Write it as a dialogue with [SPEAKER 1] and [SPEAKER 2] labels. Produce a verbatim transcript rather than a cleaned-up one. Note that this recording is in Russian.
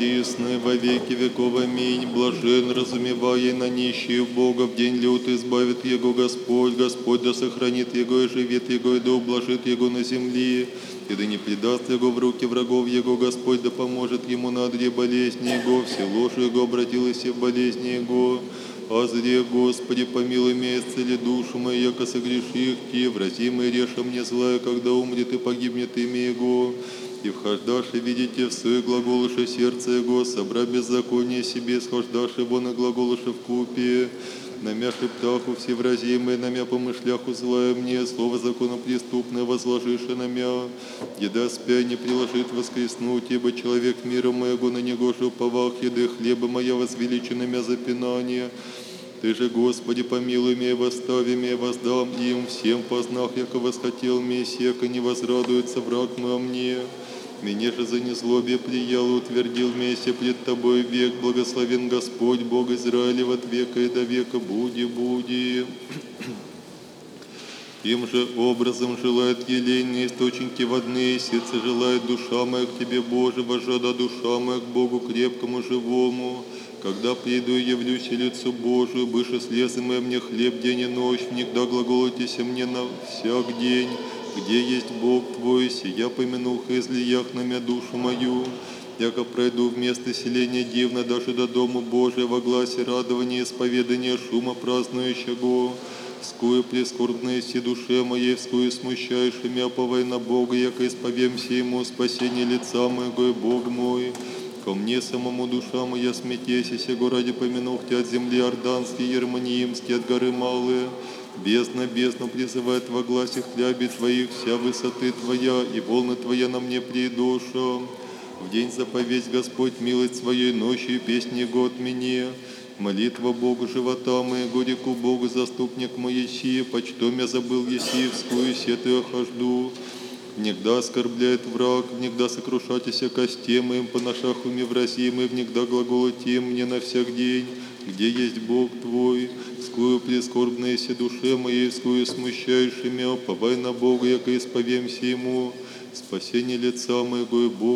[SPEAKER 1] присно во веки веков. Аминь. Блажен, разумевая на нищие Бога, в день лютый избавит Его Господь. Господь да сохранит Его и живет Его, и да ублажит Его на земле, и да не предаст Его в руки врагов Его. Господь да поможет Ему на одре болезни Его, все ложь Его обратилась в болезни Его. Озре, Господи, помилуй меня, исцели душу мою, яко согреших Ти, врази мои реша мне злая, когда умрет и погибнет имя Его. И вхождаши, видите, в свое глаголыше сердце Его, собра беззаконие себе, схождаши вон и глаголыше в купе. Намя шептаху всевразимые, намя помышляху злая мне, слово законопреступное возложишь на мя. Еда спя не приложит воскреснуть, ибо человек мира моего на него же уповах, еды хлеба моя возвеличена мя запинание. Ты же, Господи, помилуй меня, восстави меня, воздам им всем познах, яко восхотел Мессия, яко не возрадуется враг мой о мне. Меня же за незлобие приял и утвердил Мессия пред Тобой век. Благословен Господь, Бог Израилев от века и до века. Буди, буди. Тем же образом желает елейные источники водные, сердце желает душа моя к Тебе, Боже, вожада душа моя к Богу крепкому, живому. Когда приду и явлюсь и лицу Божию, быше слезы мне хлеб день и ночь, никогда глаголитеся мне на всяк день. Где есть Бог Твой, сия помянух и излиях на мя душу мою. Яко пройду в место селения дивно, даже до дому Божия, во гласе радования, исповедания, шума празднующего. Вскую прискорбные си душе моей, вскую смущающий мя повой на Бога, яко исповемся Ему спасение лица моего и Бог мой. Ко мне самому душа моя смятейся, сего ради помянух Тебя от земли Орданские, Ермониимские, от горы Малые. Бездна, бездну призывает во гласе хляби Твоих, вся высоты Твоя, и волны Твоя на мне придоша. В день заповедь Господь милость Своей, ночью песни Его от меня. Молитва Богу живота моего, реку Богу заступник мой еси, почтом я забыл еси, вскую сетую хожду. Внегда оскорбляет враг, внегда сокрушатися косте моим, по нашах уме вразимый, внегда глаголоте мне на всяк день. Где есть Бог Твой? Скую прискорбная си душе моей, скую смущающий мя, повай на Бога, яко исповемся Ему. Спасение лица моего и Бога.